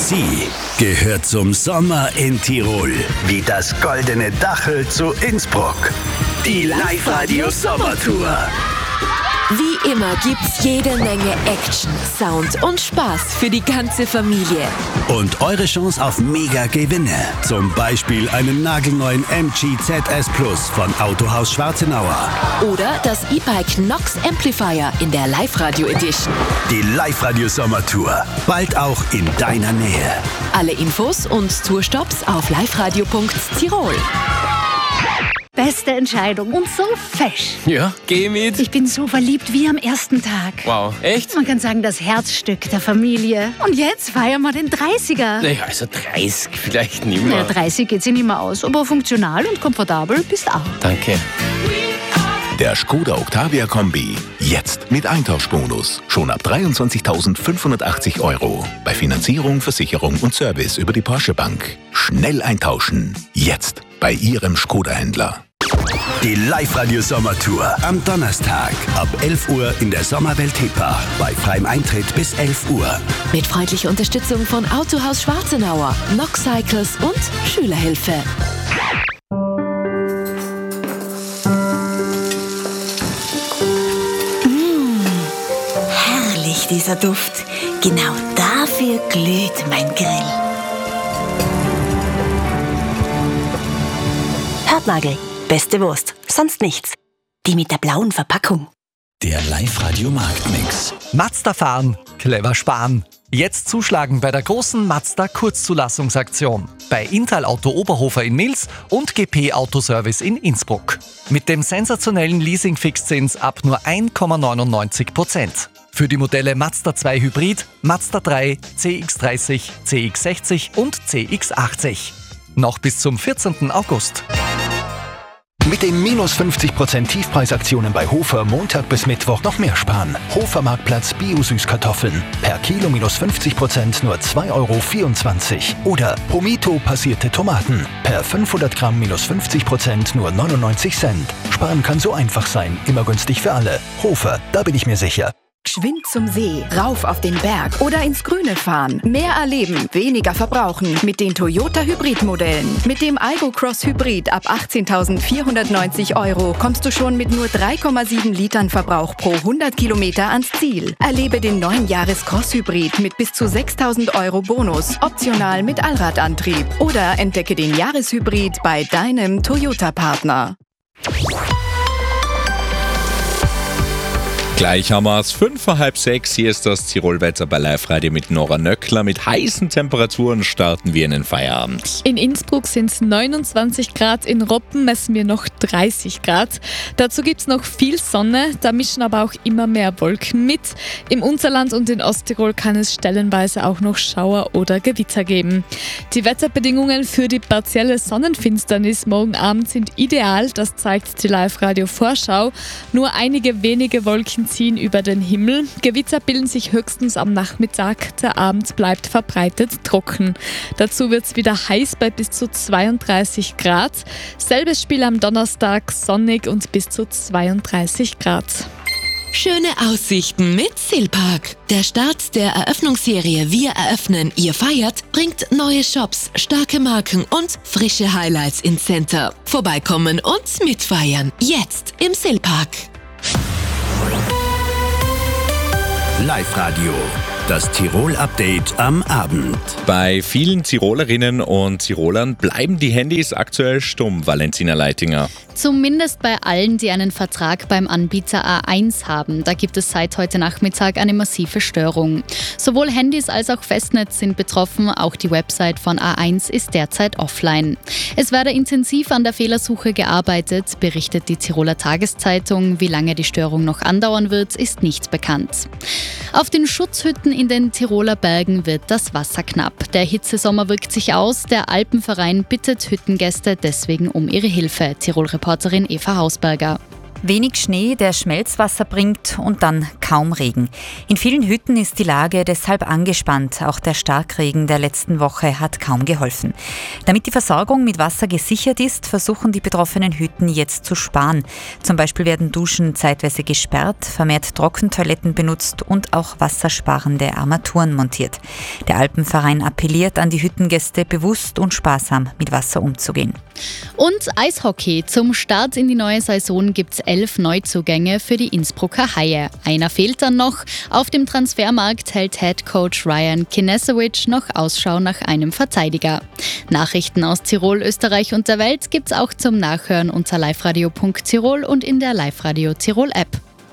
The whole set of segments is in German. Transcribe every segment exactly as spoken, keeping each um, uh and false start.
Sie gehört zum Sommer in Tirol, wie das goldene Dachel zu Innsbruck. Die Live-Radio Sommertour. Wie immer gibt's jede Menge Action, Sound und Spaß für die ganze Familie. Und eure Chance auf Mega-Gewinne. Zum Beispiel einen nagelneuen M G Z S Plus von Autohaus Schwarzenauer. Oder das E-Bike Nox Amplifier in der Live-Radio Edition. Die Live-Radio Sommertour. Bald auch in deiner Nähe. Alle Infos und Tourstops auf liveradio punkt tirol. Beste Entscheidung und so fesch. Ja, geh mit. Ich bin so verliebt wie am ersten Tag. Wow, echt? Man kann sagen, das Herzstück der Familie. Und jetzt feiern wir den dreißiger. Naja, also dreißig vielleicht nicht mehr. Na, dreißig geht sich nicht mehr aus, aber funktional und komfortabel bist auch. Danke. Der Skoda Octavia Kombi. Jetzt mit Eintauschbonus. Schon ab dreiundzwanzigtausendfünfhundertachtzig Euro. Bei Finanzierung, Versicherung und Service über die Porsche Bank. Schnell eintauschen. Jetzt bei Ihrem Skoda-Händler. Die Live-Radio Sommertour am Donnerstag ab elf Uhr in der Sommerwelt Hippa. Bei freiem Eintritt bis elf Uhr. Mit freundlicher Unterstützung von Autohaus Schwarzenauer, Nox Cycles und Schülerhilfe. Herrlich, dieser Duft. Genau dafür glüht mein Grill. Hörtnagel. Beste Wurst. Sonst nichts. Die mit der blauen Verpackung. Der Live-Radio Marktmix. Mazda fahren, clever sparen. Jetzt zuschlagen bei der großen Mazda Kurzzulassungsaktion. Bei Intal Auto Oberhofer in Mils und G P Autoservice in Innsbruck. Mit dem sensationellen Leasing-Fixzins ab nur eins Komma neunundneunzig Prozent. Für die Modelle Mazda zwei Hybrid, Mazda drei, C X dreißig, C X sechzig und C X achtzig. Noch bis zum vierzehnten August. Mit den minus fünfzig Prozent Tiefpreisaktionen bei Hofer Montag bis Mittwoch noch mehr sparen. Hofer Marktplatz Bio-Süßkartoffeln. Per Kilo minus fünfzig Prozent nur zwei Euro vierundzwanzig. Oder Pomito passierte Tomaten. Per fünfhundert Gramm minus fünfzig Prozent nur neunundneunzig Cent. Sparen kann so einfach sein. Immer günstig für alle. Hofer, da bin ich mir sicher. Geschwind zum See, rauf auf den Berg oder ins Grüne fahren. Mehr erleben, weniger verbrauchen mit den Toyota Hybrid-Modellen. Mit dem Aygo Cross Hybrid ab achtzehntausendvierhundertneunzig Euro kommst du schon mit nur drei Komma sieben Litern Verbrauch pro hundert Kilometer ans Ziel. Erlebe den neuen Jahres Cross Hybrid mit bis zu sechstausend Euro Bonus, optional mit Allradantrieb. Oder entdecke den Jahreshybrid bei deinem Toyota-Partner. Gleich haben wir es fünf vor halb sechs. Hier ist das Tirolwetter bei Live-Radio mit Nora Nöckler. Mit heißen Temperaturen starten wir in den Feierabend. In Innsbruck sind es neunundzwanzig Grad, in Roppen messen wir noch dreißig Grad. Dazu gibt es noch viel Sonne, da mischen aber auch immer mehr Wolken mit. Im Unterland und in Osttirol kann es stellenweise auch noch Schauer oder Gewitter geben. Die Wetterbedingungen für die partielle Sonnenfinsternis morgen Abend sind ideal, das zeigt die Live-Radio-Vorschau. Nur einige wenige Wolken ziehen über den Himmel. Gewitter bilden sich höchstens am Nachmittag. Der Abend bleibt verbreitet trocken. Dazu wird es wieder heiß bei bis zu zweiunddreißig Grad. Selbes Spiel am Donnerstag, sonnig und bis zu zweiunddreißig Grad. Schöne Aussichten mit Silpark. Der Start der Eröffnungsserie Wir eröffnen, ihr feiert bringt neue Shops, starke Marken und frische Highlights ins Center. Vorbeikommen und mitfeiern. Jetzt im Silpark. Live-Radio, das Tirol-Update am Abend. Bei vielen Tirolerinnen und Tirolern bleiben die Handys aktuell stumm, Valentina Leitinger. Zumindest bei allen, die einen Vertrag beim Anbieter A eins haben. Da gibt es seit heute Nachmittag eine massive Störung. Sowohl Handys als auch Festnetz sind betroffen. Auch die Website von A eins ist derzeit offline. Es werde intensiv an der Fehlersuche gearbeitet, berichtet die Tiroler Tageszeitung. Wie lange die Störung noch andauern wird, ist nicht bekannt. Auf den Schutzhütten in den Tiroler Bergen wird das Wasser knapp. Der Hitzesommer wirkt sich aus. Der Alpenverein bittet Hüttengäste deswegen um ihre Hilfe. Tirol-Reporterin Eva Hausberger. Wenig Schnee, der Schmelzwasser bringt und dann kaum Regen. In vielen Hütten ist die Lage deshalb angespannt. Auch der Starkregen der letzten Woche hat kaum geholfen. Damit die Versorgung mit Wasser gesichert ist, versuchen die betroffenen Hütten jetzt zu sparen. Zum Beispiel werden Duschen zeitweise gesperrt, vermehrt Trockentoiletten benutzt und auch wassersparende Armaturen montiert. Der Alpenverein appelliert an die Hüttengäste, bewusst und sparsam mit Wasser umzugehen. Und Eishockey. Zum Start in die neue Saison gibt es elf Neuzugänge für die Innsbrucker Haie. Einer fehlt dann noch. Auf dem Transfermarkt hält Headcoach Ryan Kinesewicz noch Ausschau nach einem Verteidiger. Nachrichten aus Tirol, Österreich und der Welt gibt's auch zum Nachhören unter liveradio punkt tirol und in der Live-Radio Tirol App.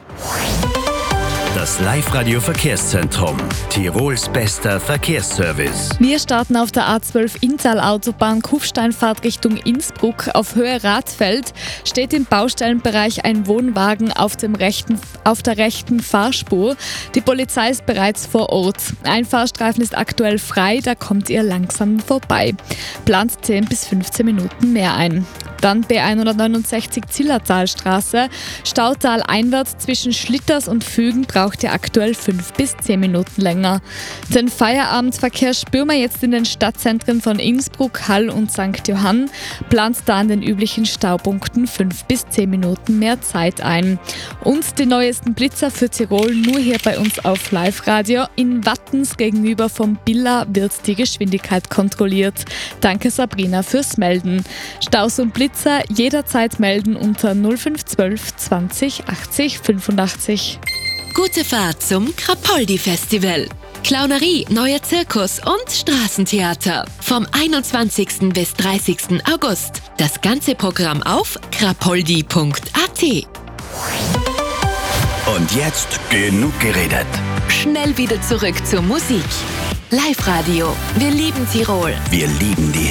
Das Live-Radio Verkehrszentrum. Tirols bester Verkehrsservice. Wir starten auf der A zwölf Inntal-Autobahn Kufsteinfahrt Richtung Innsbruck. Auf Höhe Radfeld steht im Baustellenbereich ein Wohnwagen auf, dem rechten, auf der rechten Fahrspur. Die Polizei ist bereits vor Ort. Ein Fahrstreifen ist aktuell frei, da kommt ihr langsam vorbei. Plant zehn bis fünfzehn Minuten mehr ein. Dann B hundertneunundsechzig Zillertalstraße. Stautal einwärts zwischen Schlitters und Fügen braucht ihr aktuell fünf bis zehn Minuten länger. Den Feierabendverkehr spüren wir jetzt in den Stadtzentren von Innsbruck, Hall und Sankt Johann. Plant da an den üblichen Staupunkten fünf bis zehn Minuten mehr Zeit ein. Und die neuesten Blitzer für Tirol nur hier bei uns auf Live-Radio. In Wattens gegenüber vom Billa wird die Geschwindigkeit kontrolliert. Danke Sabrina fürs Melden. Staus und Blitzer jederzeit melden unter null fünf zwölf zwanzig achtzig fünfundachtzig. Gute Fahrt zum Krapoldi-Festival. Clownerie, neuer Zirkus und Straßentheater. Vom einundzwanzigsten bis dreißigsten August. Das ganze Programm auf krapoldi punkt a t. Und jetzt genug geredet. Schnell wieder zurück zur Musik. Live-Radio. Wir lieben Tirol. Wir lieben die